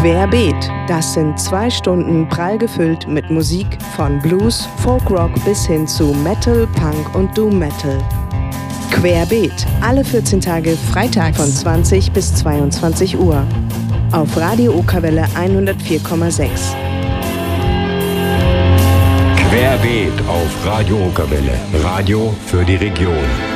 Querbeet, das sind 2 Stunden prall gefüllt mit Musik von Blues, Folkrock bis hin zu Metal, Punk und Doom Metal. Querbeet, alle 14 Tage freitags von 20 bis 22 Uhr. Auf Radio Okerwelle 104,6. Querbeet auf Radio Okerwelle. Radio für die Region.